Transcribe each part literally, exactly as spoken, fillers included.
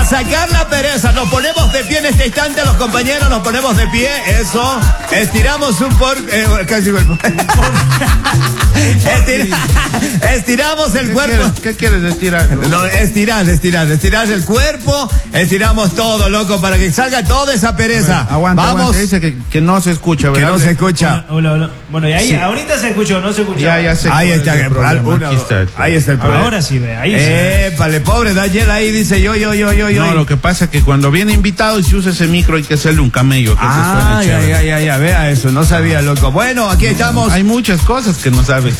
sacar la pereza. Nos ponemos de pie en este instante, los compañeros, nos ponemos de pie. Eso. Estiramos un por... Eh, casi Estira... Estiramos el ¿Qué cuerpo. Quieres, ¿Qué quieres estirar? No, estirar, estirar, estirar el cuerpo, estiramos todo, loco, para que salga toda esa pereza. Bueno, aguanta, Vamos. aguanta, dice que, que no se escucha, Que ¿verdad? no se escucha. Hola, hola. Bueno, y ahí, Sí. ahorita se escuchó, no se escuchó. Ya, ya sé. Ahí cuál está, es el problema. alguna- Aquí está el ahí está el problema. Ahora sí ve, ahí sí. Épale, pobre Daniel ahí dice yo, yo, yo, yo, yo. No, lo que pasa es que cuando viene invitado y se usa ese micro hay que hacerle un camello. Que Ah, se ya, suene ya, ya, ya, vea eso, no sabía, loco. Bueno, aquí estamos. Hay muchas cosas que no sabes.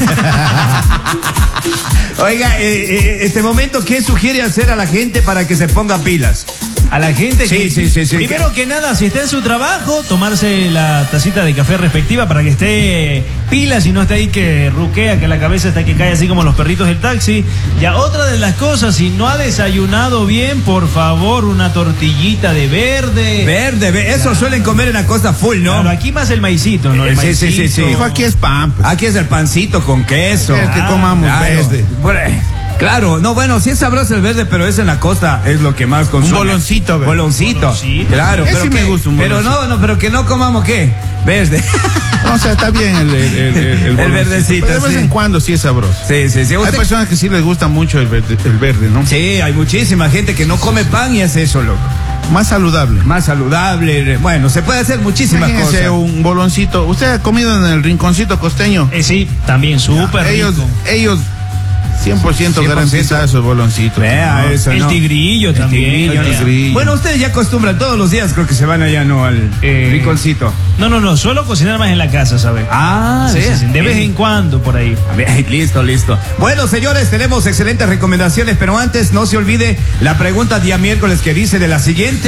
Oiga, eh, eh, este momento, ¿qué sugiere hacer a la gente para que se ponga pilas? A la gente Sí, que, sí, sí, sí. primero que nada, si está en su trabajo, tomarse la tacita de café respectiva para que esté pilas y no esté ahí que ruquea, que la cabeza está que cae así como los perritos del taxi. Ya otra de las cosas, si no ha desayunado bien, por favor, una tortillita de verde. Verde, ve- eso suelen comer en la costa full, ¿no? Claro, aquí más el maicito, ¿no? El Sí, sí, sí, sí. maicito. Aquí es pan, pues. Aquí es el pancito con queso. Es que Ah, comamos claro. verde. Bueno, claro, no, bueno, sí es sabroso el verde, pero es en la costa, es lo que más consume. Un boloncito, ¿verdad? Boloncito. Boloncito. Claro, Ese pero sí que- me gusta un Pero no, boloncito. no, pero que no comamos ¿qué? Verde. O sea, está bien el, el, el, el, el boloncito, verdecito, pero de vez sí. en cuando sí es sabroso. Sí, sí, sí. Hay Usted- personas que sí les gusta mucho el verde, el verde, ¿no? Sí, hay muchísima gente que no come pan y hace eso, loco. Más saludable. Más saludable, bueno, se puede hacer muchísimas Imagínense cosas. un boloncito. ¿Usted ha comido en el rinconcito costeño? Eh, sí, también súper Ellos, rico. ellos cien por ciento cien por ciento garantizados esos boloncitos. Vea ¿no? eso, El ¿no? tigrillo El también. tigrillo, el ¿no? tigrillo. Bueno, ustedes ya acostumbran todos los días, creo que se van allá, ¿no? Al Eh, rinconcito. No, no, no, solo cocinar más en la casa, ¿sabes? Ah, Sí, sí, sí, de vez en cuando por ahí. A ver, listo, listo. Bueno, señores, tenemos excelentes recomendaciones, pero antes no se olvide la pregunta día miércoles que dice de la siguiente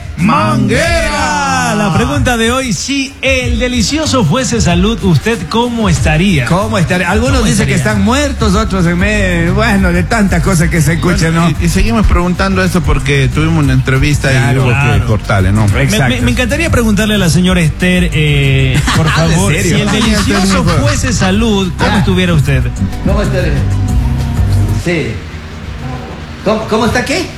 manguera. La pregunta de hoy, si el delicioso fuese salud, ¿usted cómo estaría? ¿Cómo estaría? Algunos ¿Cómo dicen que estaría? están muertos, otros en medio, bueno, de tantas cosas que se escuchan, Bueno, ¿no? y, y seguimos preguntando esto porque tuvimos una entrevista Claro, y hubo claro. que cortarle, ¿no? Me, Exacto. me- me encantaría preguntarle a la señora Esther, eh, por ¿De favor, serio? si el Ay, Esther, delicioso mi hijo. fuese salud, ¿cómo Ya. estuviera usted? ¿Cómo está? Sí. ¿Cómo, cómo está qué?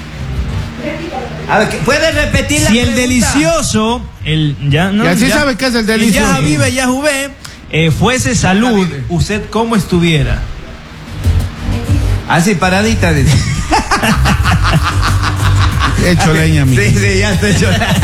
A ver, ¿puede repetir la Si el pregunta? delicioso, el ya no, Y así sabe qué es el delicioso. Ya vive, ya juvé, eh, fuese salud, vive. ¿usted cómo estuviera? Así paradita. De... Hecho leña, mi. Sí, sí, ya estoy yo.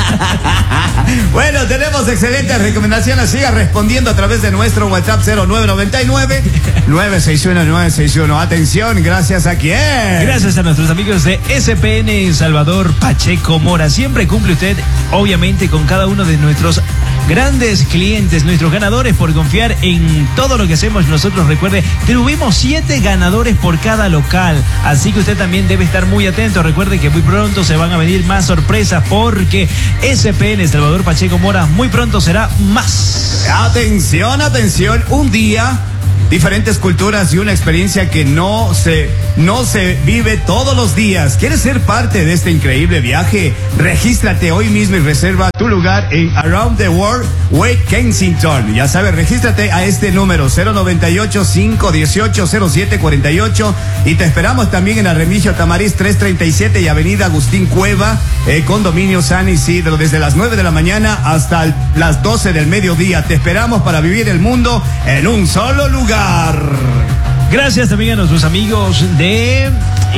Bueno, tenemos excelentes recomendaciones. Siga respondiendo a través de nuestro WhatsApp cero nueve nueve nueve, nueve seis uno, nueve seis uno. Atención, gracias a quién. Gracias a nuestros amigos de S P N Salvador Pacheco Mora. Siempre cumple usted, obviamente, con cada uno de nuestros grandes clientes, nuestros ganadores, por confiar en todo lo que hacemos nosotros. Recuerde, tuvimos siete ganadores por cada local, así que usted también debe estar muy atento. Recuerde que muy pronto se van a venir más sorpresas porque S P N Salvador Pacheco Mora muy pronto será más. Atención, atención. Un día, diferentes culturas y una experiencia que no se, no se vive todos los días. ¿Quieres ser parte de este increíble viaje? Regístrate hoy mismo y reserva tu lugar en Around the World Wake Kensington. Ya sabes, regístrate a este número cero noventa y ocho, cinco dieciocho, cero siete cuarenta y ocho y te esperamos también en Remigio Tamariz trescientos treinta y siete y Avenida Agustín Cueva, eh, Condominio San Isidro, desde las nueve de la mañana hasta el- las doce del mediodía. Te esperamos para vivir el mundo en un solo lugar. Gracias también a nuestros amigos de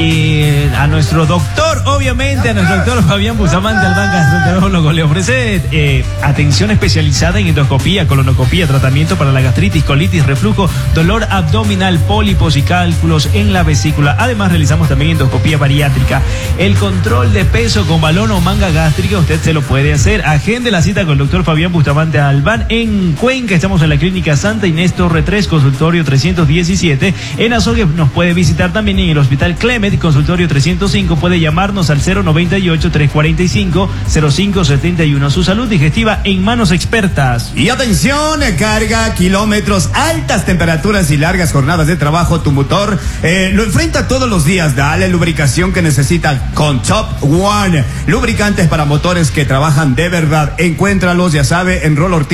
eh, a nuestro doctor, obviamente, a nuestro doctor Fabián Bustamante, Albán, gastroenterólogo. Le ofrece eh, atención especializada en endoscopía, colonoscopía, tratamiento para la gastritis, colitis, reflujo, dolor abdominal, pólipos y cálculos en la vesícula. Además, realizamos también endoscopía bariátrica. El control de peso con balón o manga gástrica, usted se lo puede hacer. Agende la cita con el doctor Fabián Bustamante Albán en Cuenca. Estamos en la clínica Santa Inés Torre tres, consultorio trescientos diecisiete. En Azogue nos puede visitar también en el Hospital Clemet, consultorio trescientos cinco. Puede llamarnos al cero noventa y ocho, trescientos cuarenta y cinco, cero cinco setenta y uno. Su salud digestiva en manos expertas. Y atención, carga, kilómetros, altas temperaturas y largas jornadas de trabajo. Tu motor eh, lo enfrenta todos los días. Dale lubricación que necesita con Top One. Lubricantes para motores que trabajan de verdad. Encuéntralos, ya sabe, en Rol Ortiz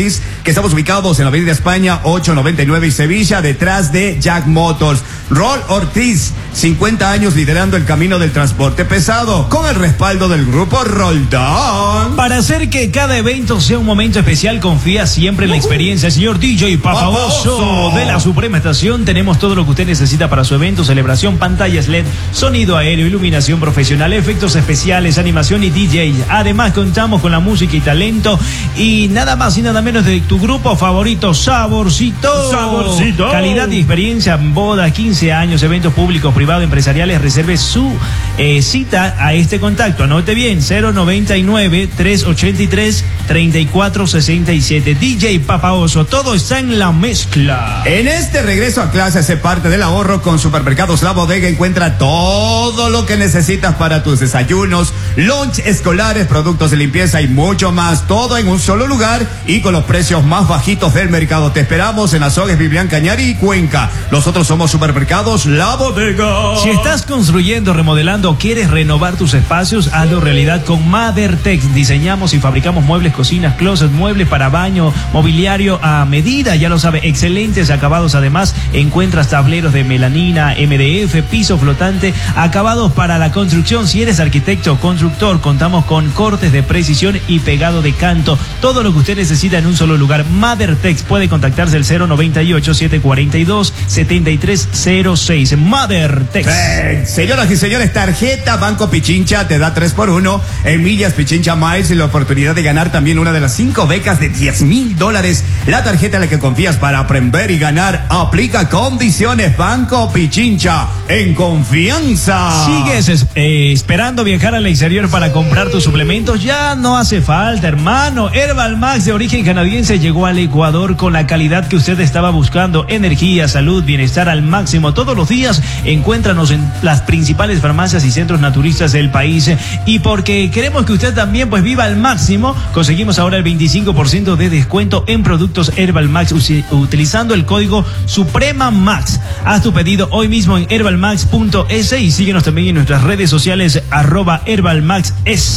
que estamos ubicados en la Avenida España ochocientos noventa y nueve y Sevilla, detrás de Jack Motors. Rol Ortiz, cincuenta años liderando el camino del transporte pesado, con el respaldo del grupo Roldán. Para hacer que cada evento sea un momento especial, confía siempre en la experiencia. Señor D J Papaoso de la Suprema Estación, tenemos todo lo que usted necesita para su evento, celebración, pantallas L E D, sonido aéreo, iluminación profesional, efectos especiales, animación y D J. Además, contamos con la música y talento y nada más y nada menos de tu grupo favorito, Saborcito. Saborcito. Calidad y experiencia en boda, quince años, eventos públicos, privados, empresariales. Reserve su eh, cita a este contacto. Anote bien, cero noventa y nueve, trescientos ochenta y tres, treinta y cuatro sesenta y siete. D J Papaoso, todo está en la mezcla. En este regreso a clase, sé parte del ahorro con Supermercados La Bodega. Encuentra todo lo que necesitas para tus desayunos, lunch escolares, productos de limpieza y mucho más. Todo en un solo lugar y con los precios más bajitos del mercado. Te esperamos en Azogues, Vivian Cañari y Cuenca. Nosotros somos Supermercados La Bodega. Si estás construyendo, remodelando o quieres renovar tus espacios, hazlo realidad con Madertex. Diseñamos y fabricamos muebles, cocinas, closet, muebles para baño, mobiliario a medida, ya lo sabe, excelentes acabados. Además, encuentras tableros de melanina, M D F, piso flotante, acabados para la construcción. Si eres arquitecto o constructor, contamos con cortes de precisión y pegado de canto. Todo lo que usted necesita en un solo lugar. Madertex, puede contactarse al cero noventa y ocho, setecientos cuarenta y dos, setenta y tres cero seis. Madertex. Eh, señoras y señores, tarjeta Banco Pichincha te da tres por uno en millas Pichincha Miles y la oportunidad de ganar también una de las cinco becas de diez mil dólares. La tarjeta en la que confías para aprender y ganar. Aplica condiciones. Banco Pichincha, en confianza. ¿Sigues es- eh, esperando viajar al exterior para comprar tus suplementos? Ya no hace falta, hermano. Herbal Max, de origen canadiense, llegó al Ecuador con la calidad que usted estaba buscando. Energía, salud, bienestar al máximo todos los días. Encuéntranos en las principales farmacias y centros naturistas del país. Y porque queremos que usted también pues viva al máximo, conseguimos ahora el veinticinco por ciento de descuento en productos Herbal Max usi- utilizando el código Suprema Max. Haz tu pedido hoy mismo en herbalmax punto es y síguenos también en nuestras redes sociales arroba herbalmaxs.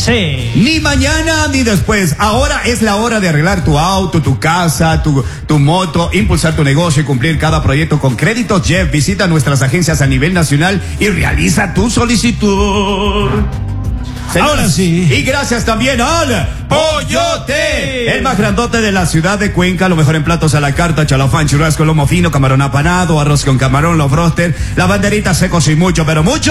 Ni mañana ni después. Ahora es la hora de arreglar tu auto, tu casa, tu, tu moto, impulsar tu negocio y cumplir cada proyecto con Créditos Jeff. Visita nuestras agencias a nivel nacional y realiza tu solicitud. Señores, Ahora sí. Y gracias también al Pollote, el más grandote de la ciudad de Cuenca. Lo mejor en platos a la carta: chalafán, churrasco, lomo fino, camarón apanado, arroz con camarón, los broster, las banderitas secos y mucho, pero mucho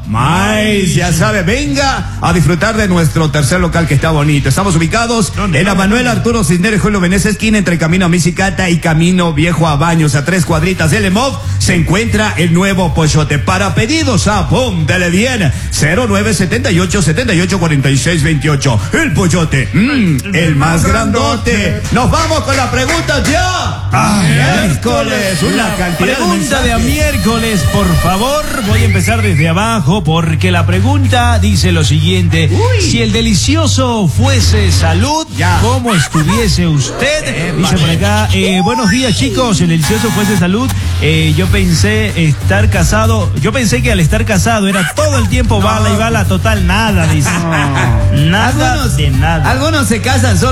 más. Ya sabe, venga a disfrutar de nuestro tercer local que está bonito. Estamos ubicados en la Manuel Arturo Cisneros, Julio Venez, esquina entre Camino a Misicata y Camino Viejo a Baños. A tres cuadritas del Emov se encuentra el nuevo Pollote. Para pedidos, apúntele bien, cero nueve setenta y ocho, setenta y ocho, cuarenta y seis veintiocho. El Pollote, mm, el más grandote. Nos vamos con la pregunta ya. A miércoles, una cantidad Pregunta de de a mensajes. miércoles, por favor. Voy a empezar desde abajo porque la pregunta dice lo siguiente. Uy. Si el delicioso fuese salud, Ya. ¿cómo estuviese usted? Eh, Dice por acá, eh, buenos días chicos, si el delicioso fuese salud, eh, yo pensé estar casado, yo pensé que al estar casado era todo el tiempo bala y bala, total nada, dice. Nada Algunos- de nada. Algunos se casan solo